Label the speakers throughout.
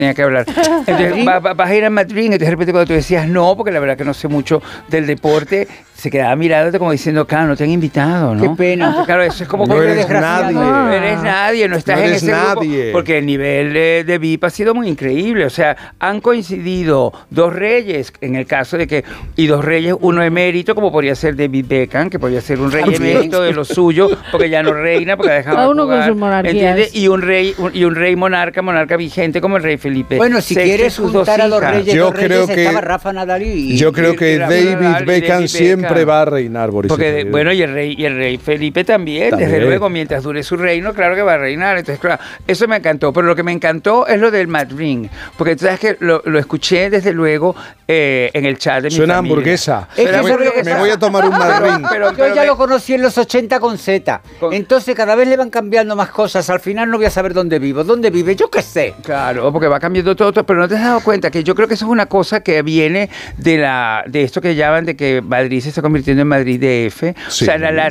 Speaker 1: tenía que hablar. Entonces, vas a ir a Madrid, entonces de repente cuando tú decías no, porque la verdad que no sé mucho del deporte, se quedaba mirándote como diciendo, claro, no te han invitado, ¿no?
Speaker 2: Qué pena.
Speaker 1: Entonces, claro, eso es como
Speaker 3: No
Speaker 1: que
Speaker 3: eres nadie.
Speaker 1: No eres nadie, no estás
Speaker 3: No
Speaker 1: en
Speaker 3: eres
Speaker 1: ese grupo,
Speaker 3: nadie.
Speaker 1: porque el nivel de VIP ha sido muy increíble. O sea, han coincidido dos reyes, en el caso de que, y dos reyes, uno emérito, como podría ser David Beckham, que podría ser un rey emérito de lo suyo, porque ya no reina, porque ha dejado
Speaker 4: Cada
Speaker 1: de
Speaker 4: uno con
Speaker 1: jugar,
Speaker 4: sus monarquías.
Speaker 1: ¿entiendes? Y un rey monarca vigente como el rey Felipe.
Speaker 2: Bueno, si
Speaker 1: VI,
Speaker 2: quieres
Speaker 1: sus dos
Speaker 2: juntar a los
Speaker 1: hijas.
Speaker 2: reyes,
Speaker 3: Yo creo que-
Speaker 2: estaba Rafa Nadal y...
Speaker 3: Yo creo que David Beckham siempre va a reinar, Boris.
Speaker 1: Porque, bueno, y el rey Felipe también, desde luego, mientras dure su reino, claro que va a reinar. Entonces, claro, eso me encantó. Pero lo que me encantó es lo del Madrid, porque tú sabes que lo escuché, desde luego, en el chat de mi
Speaker 3: Suena
Speaker 1: familia.
Speaker 3: hamburguesa.
Speaker 2: Es que
Speaker 1: Suena
Speaker 2: eso es lo que
Speaker 3: Me voy a tomar un Madrid.
Speaker 2: Yo ya lo conocí en los 80 con Z. Entonces cada vez le van cambiando más cosas. Al final no voy a saber dónde vivo. ¿Dónde vive? Yo qué sé.
Speaker 1: Claro, porque va cambiando todo, pero no te has dado cuenta que yo creo que eso es una cosa que viene de esto que llaman de que Madrid se está convirtiendo en Madrid DF,
Speaker 3: Sí.
Speaker 1: o sea, la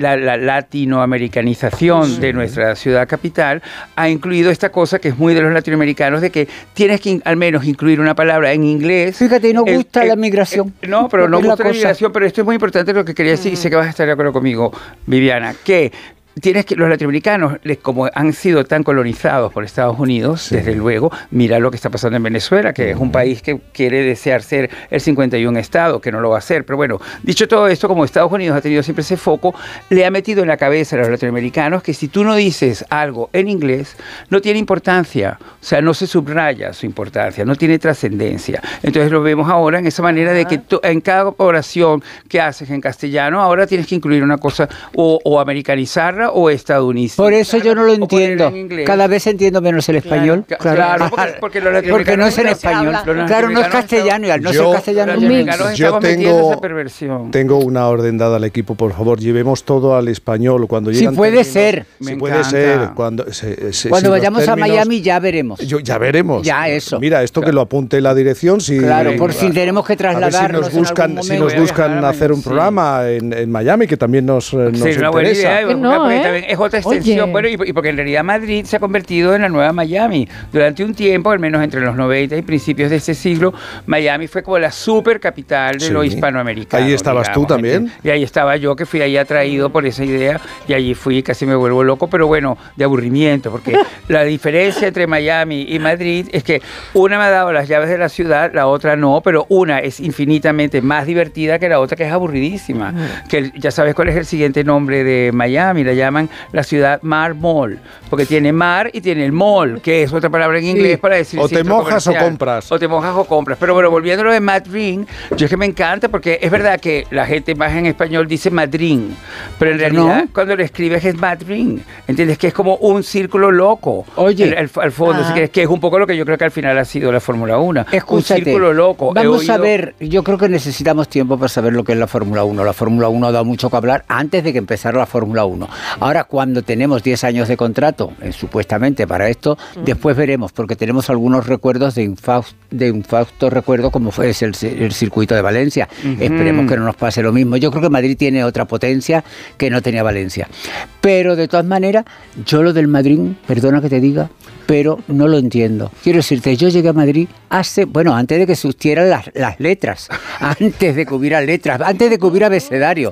Speaker 1: latinoamericanización de nuestra ciudad capital ha incluido esta cosa que es muy de los latinoamericanos, de que tienes que al menos incluir una palabra en inglés.
Speaker 2: Fíjate, no gusta la migración.
Speaker 1: No, pero no
Speaker 2: Es la
Speaker 1: gusta la
Speaker 2: cosa.
Speaker 1: migración, pero esto es muy importante lo que quería decir, y sé que vas a estar de acuerdo conmigo, Viviana, que tienes que los latinoamericanos, como han sido tan colonizados por Estados Unidos, desde luego, mira lo que está pasando en Venezuela, que es un país que quiere desear ser el 51 estado, que no lo va a hacer. Pero bueno, dicho todo esto, como Estados Unidos ha tenido siempre ese foco, le ha metido en la cabeza a los latinoamericanos que si tú no dices algo en inglés, no tiene importancia, o sea, no se subraya su importancia, no tiene trascendencia. Entonces lo vemos ahora en esa manera de que en cada oración que haces en castellano, ahora tienes que incluir una cosa o americanizarla o estadounidense.
Speaker 2: Por eso yo no lo entiendo.
Speaker 1: en inglés.
Speaker 2: Cada vez entiendo menos el español.
Speaker 1: Claro, porque los
Speaker 2: Porque no es en
Speaker 1: latinoamericanos
Speaker 2: español.
Speaker 1: los
Speaker 2: Claro, no es
Speaker 1: latinoamericanos
Speaker 2: castellano y al no
Speaker 3: Yo-
Speaker 2: ser castellano
Speaker 1: Los
Speaker 2: yo no
Speaker 1: latinoamericanos
Speaker 3: Yo
Speaker 1: estamos metiendo
Speaker 3: tengo-
Speaker 1: esa perversión.
Speaker 3: Tengo una orden dada al equipo, por favor, llevemos todo al español cuando
Speaker 2: Sí,
Speaker 3: llegan
Speaker 2: puede
Speaker 3: términos-
Speaker 2: ser.
Speaker 3: Sí,
Speaker 1: Me
Speaker 3: puede
Speaker 1: encanta.
Speaker 3: ser. Cuando
Speaker 2: Cuando
Speaker 3: si
Speaker 2: vayamos
Speaker 3: los
Speaker 2: a
Speaker 3: términos-
Speaker 2: Miami ya veremos.
Speaker 3: Ya veremos.
Speaker 2: Ya, eso.
Speaker 3: Mira, esto que lo apunte la dirección. Si,
Speaker 2: Claro, por si tenemos que
Speaker 3: a ver si
Speaker 2: trasladarnos
Speaker 3: nos buscan,
Speaker 2: en algún
Speaker 3: si
Speaker 2: momento.
Speaker 3: nos buscan
Speaker 1: Voy a
Speaker 3: hacer un
Speaker 1: viajar,
Speaker 3: programa en Miami, que también nos
Speaker 1: Sí, es una buena idea.
Speaker 3: interesa.
Speaker 4: No,
Speaker 1: porque
Speaker 4: ¿eh?
Speaker 1: también es otra extensión.
Speaker 4: Oye.
Speaker 1: Bueno, y porque en realidad Madrid se ha convertido en la nueva Miami. Durante un tiempo, al menos entre los 90 y principios de este siglo, Miami fue como la super capital de
Speaker 3: Sí.
Speaker 1: lo hispanoamericano.
Speaker 3: Ahí estabas tú también.
Speaker 1: Y ahí estaba yo, que fui ahí atraído por esa idea, y allí fui, casi me vuelvo loco, pero bueno, de aburrimiento, porque la diferencia entre Miami y Madrid es que una me ha dado las llaves de la ciudad, la otra no, pero una es infinitamente más divertida que la otra, que es aburridísima. Que ya sabes cuál es el siguiente nombre de Miami, la llaman la ciudad Mar Mall, porque tiene mar y tiene el mall, que es otra palabra en inglés para decir
Speaker 3: O te
Speaker 1: centro
Speaker 3: mojas o
Speaker 1: comercial.
Speaker 3: compras.
Speaker 1: O te mojas o compras. Pero bueno, volviendo a lo de Madrid, yo es que me encanta, porque es verdad que la gente más en español dice Madrid, pero en realidad cuando lo escribes es Madrid, ¿entiendes? Que es como un círculo loco.
Speaker 2: Oye.
Speaker 1: Al fondo, si quieres, que es un poco lo que yo creo que al final ha sido la Fórmula 1.
Speaker 2: Escúchate,
Speaker 1: Un círculo loco. He
Speaker 2: vamos a
Speaker 1: oído-
Speaker 2: ver, yo creo que necesitamos tiempo para saber lo que es la Fórmula 1. La Fórmula 1 ha dado mucho que hablar antes de que empezara la Fórmula 1. Ahora, cuando tenemos 10 años de contrato, supuestamente para esto, después veremos, porque tenemos algunos recuerdos de un fausto recuerdo como fue el circuito de Valencia. Esperemos que no nos pase lo mismo. Yo creo que Madrid tiene otra potencia que no tenía Valencia. Pero de todas maneras, yo lo del Madrid, perdona que te diga, pero no lo entiendo. Quiero decirte, yo llegué a Madrid antes de que existieran las letras, antes de que hubiera letras, antes de que hubiera abecedario.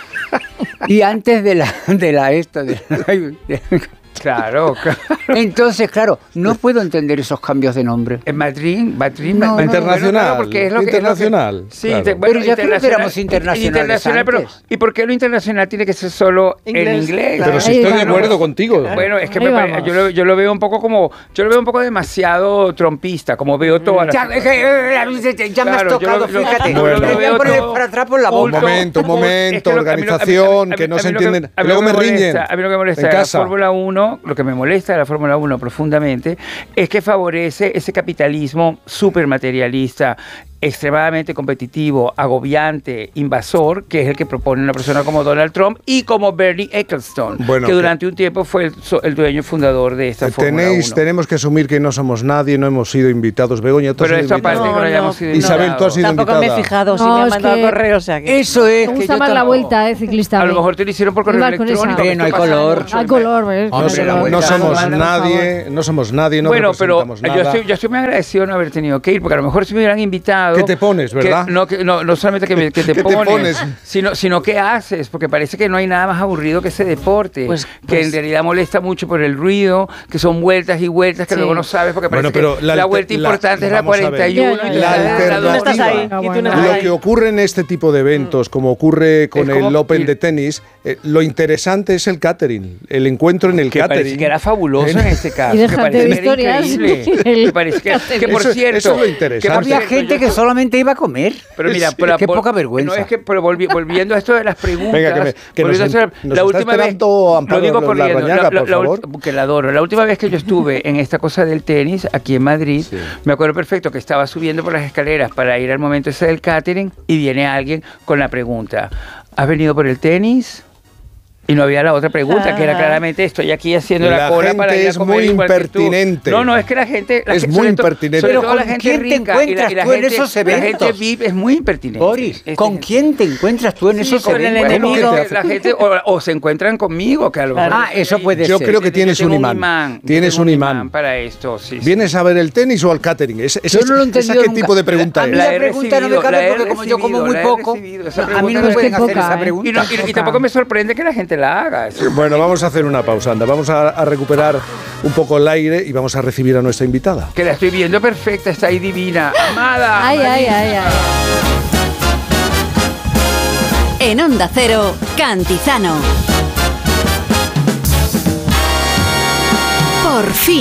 Speaker 2: Y antes de
Speaker 1: Claro.
Speaker 2: Entonces, claro, no puedo entender esos cambios de nombre.
Speaker 1: En Madrid,
Speaker 2: No,
Speaker 3: internacional,
Speaker 1: porque es lo que-
Speaker 3: internacional,
Speaker 1: sí,
Speaker 3: claro.
Speaker 2: Pero ya creo que éramos internacionales
Speaker 1: pero
Speaker 2: antes.
Speaker 1: ¿y por qué lo internacional tiene que ser solo en inglés?
Speaker 3: Pero si
Speaker 4: Ahí
Speaker 3: estoy
Speaker 4: va.
Speaker 3: de acuerdo contigo.
Speaker 1: Bueno, es que
Speaker 4: Ahí vamos.
Speaker 1: yo lo veo un poco como, yo lo veo un poco demasiado trompista, como veo todas las...
Speaker 2: Ya me has
Speaker 1: Claro,
Speaker 2: tocado,
Speaker 1: yo lo-
Speaker 2: fíjate.
Speaker 3: yo lo
Speaker 2: Me voy a
Speaker 1: veo
Speaker 2: poner
Speaker 1: todo
Speaker 2: para atrás por la
Speaker 3: Un
Speaker 2: boca.
Speaker 3: momento,
Speaker 1: Es que lo- a mí
Speaker 3: organización, que no se entienden.
Speaker 1: a mí
Speaker 3: Luego
Speaker 1: lo que
Speaker 3: me riñen
Speaker 1: molesta- A mí lo que me molesta
Speaker 3: en
Speaker 1: de la
Speaker 3: casa.
Speaker 1: Fórmula 1, lo que me molesta de la Fórmula 1 profundamente, es que favorece ese capitalismo súper materialista extremadamente competitivo, agobiante, invasor, que es el que propone una persona como Donald Trump y como Bernie Ecclestone, que durante un tiempo fue el dueño fundador de esta Fórmula 1.
Speaker 3: Tenemos que asumir que no somos nadie, no hemos sido invitados. Begoña, tú has sido invitada.
Speaker 1: Pero esta parte que no hayamos sido invitados.
Speaker 3: Isabel, tú has sido
Speaker 4: Tampoco
Speaker 3: invitada.
Speaker 4: me he fijado, si me han mandado correo, o sea que...
Speaker 2: Eso es.
Speaker 5: Me gusta más la vuelta, ciclista.
Speaker 1: A lo mejor te lo hicieron por correo electrónico.
Speaker 2: No hay color.
Speaker 5: Hay color, ¿ves?
Speaker 3: No somos nadie, no
Speaker 1: bueno, pero
Speaker 3: representamos nada.
Speaker 1: yo estoy muy agradecido de no haber tenido que ir, porque a lo mejor si me hubieran invitado...
Speaker 3: ¿Qué te pones, verdad?
Speaker 1: No solamente que te pones, sino qué haces, porque parece que no hay nada más aburrido que ese deporte, que en realidad molesta mucho por el ruido, que son vueltas y vueltas que luego no sabes, porque parece que la vuelta importante es la 41.
Speaker 3: Lo que ocurre en este tipo de eventos, como ocurre con el Open de tenis, lo interesante es el catering, el encuentro en el catering.
Speaker 1: Parece que era fabuloso en este caso.
Speaker 5: Y déjate de historias.
Speaker 1: Me parece que por cierto,
Speaker 3: eso es lo interesante.
Speaker 2: Había gente que solamente iba a comer.
Speaker 1: Pero mira,
Speaker 2: qué poca vergüenza.
Speaker 1: No es que, pero volviendo a esto de las preguntas.
Speaker 3: Venga, que la última vez.
Speaker 1: Lo digo corriendo.
Speaker 3: Por favor.
Speaker 1: Que la adoro. La última vez que yo estuve en esta cosa del tenis, aquí en Madrid, me acuerdo perfecto que estaba subiendo por las escaleras para ir al momento ese del catering y viene alguien con la pregunta: ¿has venido por el tenis? Y no había la otra pregunta, que era claramente estoy aquí haciendo la cola para ir a comer igual que tú.
Speaker 3: Impertinente.
Speaker 1: No, es que la gente...
Speaker 3: Es muy impertinente.
Speaker 1: Sobre
Speaker 2: Pero
Speaker 1: todo la gente
Speaker 2: ¿con quién
Speaker 1: rica
Speaker 2: te encuentras tú en esos eventos?
Speaker 1: La gente VIP es muy impertinente.
Speaker 2: Boris, ¿con quién te encuentras tú en esos
Speaker 4: con el
Speaker 2: eventos?
Speaker 4: enemigo.
Speaker 1: La gente o se encuentran conmigo, que a lo mejor...
Speaker 2: Eso puede ser.
Speaker 3: Yo creo que tienes un imán. Tienes un imán
Speaker 1: para esto, sí.
Speaker 3: ¿Vienes a ver el tenis o al catering?
Speaker 2: Yo no lo he entendido
Speaker 3: ¿Qué tipo de pregunta
Speaker 2: es?
Speaker 3: es?
Speaker 2: La pregunta no me cabe porque como yo como muy poco, a mí no me pueden hacer esa pregunta.
Speaker 1: Y tampoco me sorprende que la gente la haga.
Speaker 3: Bueno, vamos a hacer una pausa, anda. Vamos a recuperar un poco el aire y vamos a recibir a nuestra invitada.
Speaker 1: Que la estoy viendo perfecta, está ahí divina. Amada.
Speaker 5: Ay.
Speaker 6: En Onda Cero, Cantizano. Por fin.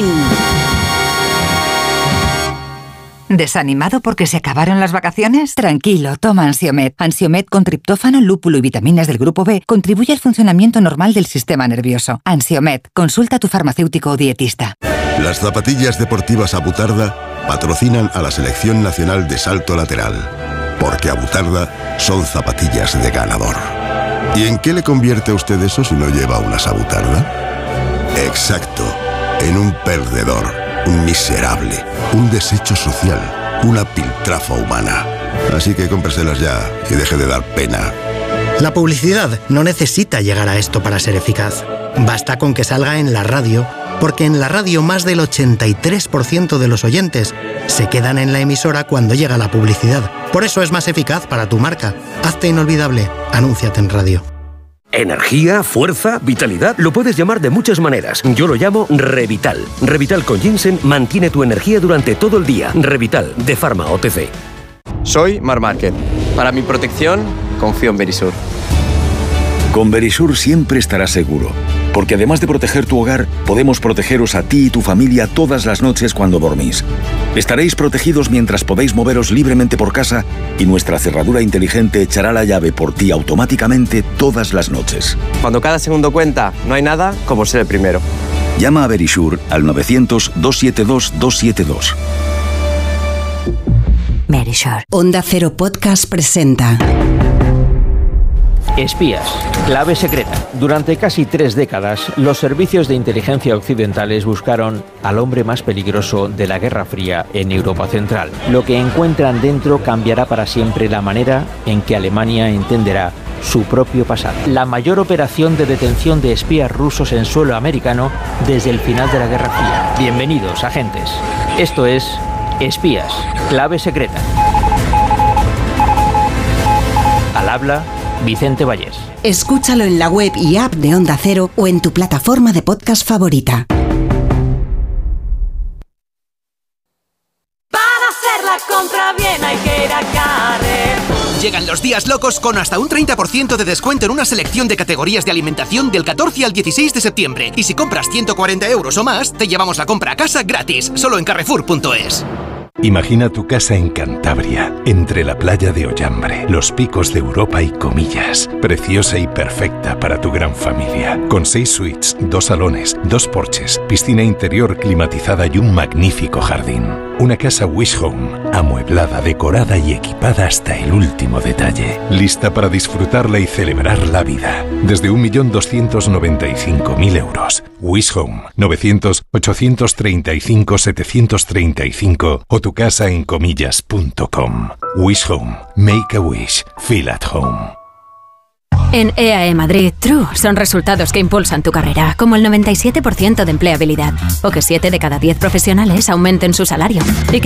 Speaker 7: ¿Desanimado porque se acabaron las vacaciones? Tranquilo, toma Ansiomed. Ansiomed con triptófano, lúpulo y vitaminas del grupo B contribuye al funcionamiento normal del sistema nervioso. Ansiomed, consulta a tu farmacéutico o dietista.
Speaker 8: Las zapatillas deportivas Abutarda patrocinan a la Selección Nacional de Salto Lateral, porque Abutarda son zapatillas de ganador. ¿Y en qué le convierte a usted eso si no lleva unas Abutarda? Exacto, en un perdedor. Un miserable, un desecho social, una piltrafa humana. Así que cómpreselas ya y deje de dar pena.
Speaker 9: La publicidad no necesita llegar a esto para ser eficaz. Basta con que salga en la radio, porque en la radio más del 83% de los oyentes se quedan en la emisora cuando llega la publicidad. Por eso es más eficaz para tu marca. Hazte inolvidable. Anúnciate en radio.
Speaker 10: Energía, fuerza, vitalidad, lo puedes llamar de muchas maneras. Yo lo llamo Revital. Revital con ginseng mantiene tu energía durante todo el día. Revital, de Pharma OTC.
Speaker 11: Soy Marc Márquez. Para mi protección, confío en Verisur.
Speaker 12: Con Verisur siempre estarás seguro, porque además de proteger tu hogar, podemos protegeros a ti y tu familia todas las noches cuando dormís. Estaréis protegidos mientras podéis moveros libremente por casa y nuestra cerradura inteligente echará la llave por ti automáticamente todas las noches.
Speaker 11: Cuando cada segundo cuenta, no hay nada como ser el primero.
Speaker 12: Llama a Verisur al 900-272-272.
Speaker 6: Verisur. Onda Cero Podcast presenta...
Speaker 13: Espías, clave secreta. Durante casi 3 décadas, los servicios de inteligencia occidentales buscaron al hombre más peligroso de la Guerra Fría en Europa Central. Lo que encuentran dentro cambiará para siempre la manera en que Alemania entenderá su propio pasado. La mayor operación de detención de espías rusos en suelo americano desde el final de la Guerra Fría. Bienvenidos, agentes. Esto es Espías, clave secreta. Al habla Vicente Vallés.
Speaker 6: Escúchalo en la web y app de Onda Cero o en tu plataforma de podcast favorita.
Speaker 14: Para hacer la compra bien hay que ir a Carrefour.
Speaker 15: Llegan los días locos con hasta un 30% de descuento en una selección de categorías de alimentación del 14 al 16 de septiembre. Y si compras 140 € o más, te llevamos la compra a casa gratis, solo en Carrefour.es.
Speaker 16: Imagina tu casa en Cantabria, entre la playa de Ollambre, los picos de Europa y Comillas. Preciosa y perfecta para tu gran familia. Con 6 suites, 2 salones, 2 porches, piscina interior climatizada y un magnífico jardín. Una casa Wish Home, amueblada, decorada y equipada hasta el último detalle. Lista para disfrutarla y celebrar la vida. Desde 1.295.000 euros. Wish Home, 900-835-735 o tu casa en comillas.com. Wish Home. Make a wish. Feel at home.
Speaker 17: En EAE Madrid, True son resultados que impulsan tu carrera, como el 97% de empleabilidad, o que 7 de cada 10 profesionales aumenten su salario, y que